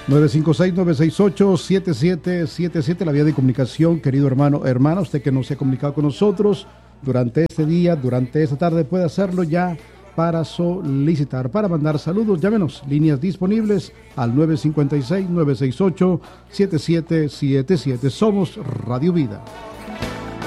956-968-7777, la vía de comunicación, querido hermano, hermana, usted que no se ha comunicado con nosotros durante este día, durante esta tarde, puede hacerlo ya para solicitar, para mandar saludos. Llámenos, líneas disponibles al 956-968-7777. Somos Radio Vida.